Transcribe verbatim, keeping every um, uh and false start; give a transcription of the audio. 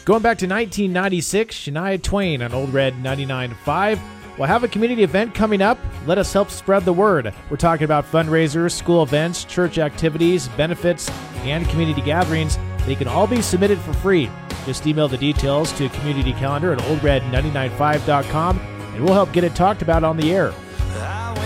Going back to nineteen ninety-six, Shania Twain on Old Red ninety-nine point five. We'll have a community event coming up. Let us help spread the word. We're talking about fundraisers, school events, church activities, benefits, and community gatherings. They can all be submitted for free. Just email the details to community calendar at old red nine nine five dot com, and we'll help get it talked about on the air.